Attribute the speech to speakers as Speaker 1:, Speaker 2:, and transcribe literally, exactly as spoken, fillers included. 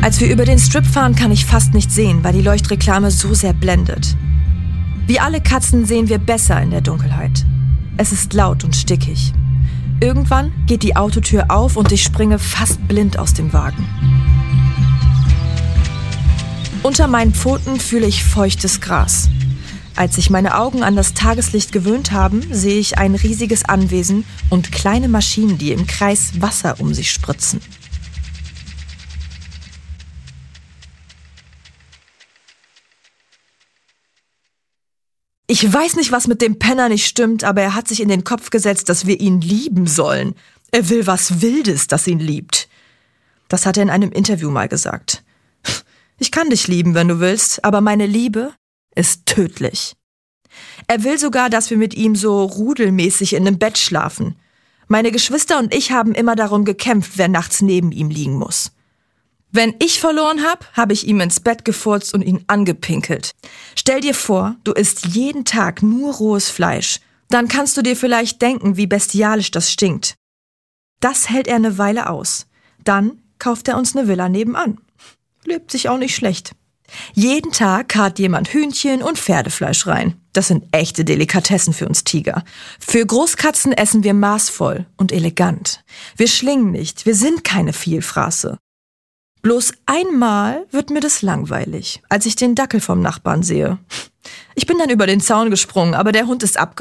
Speaker 1: Als wir über den Strip fahren, kann ich fast nicht sehen, weil die Leuchtreklame so sehr blendet. Wie alle Katzen sehen wir besser in der Dunkelheit. Es ist laut und stickig. Irgendwann geht die Autotür auf und ich springe fast blind aus dem Wagen. Unter meinen Pfoten fühle ich feuchtes Gras. Als sich meine Augen an das Tageslicht gewöhnt haben, sehe ich ein riesiges Anwesen und kleine Maschinen, die im Kreis Wasser um sich spritzen. Ich weiß nicht, was mit dem Penner nicht stimmt, aber er hat sich in den Kopf gesetzt, dass wir ihn lieben sollen. Er will was Wildes, das ihn liebt. Das hat er in einem Interview mal gesagt. Ich kann dich lieben, wenn du willst, aber meine Liebe ist tödlich. Er will sogar, dass wir mit ihm so rudelmäßig in einem Bett schlafen. Meine Geschwister und ich haben immer darum gekämpft, wer nachts neben ihm liegen muss. Wenn ich verloren habe, habe ich ihm ins Bett gefurzt und ihn angepinkelt. Stell dir vor, du isst jeden Tag nur rohes Fleisch. Dann kannst du dir vielleicht denken, wie bestialisch das stinkt. Das hält er eine Weile aus. Dann kauft er uns eine Villa nebenan. Lebt sich auch nicht schlecht. Jeden Tag karrt jemand Hühnchen und Pferdefleisch rein. Das sind echte Delikatessen für uns Tiger. Für Großkatzen essen wir maßvoll und elegant. Wir schlingen nicht, wir sind keine Vielfraße. Bloß einmal wird mir das langweilig, als ich den Dackel vom Nachbarn sehe. Ich bin dann über den Zaun gesprungen, aber der Hund ist abgehauen.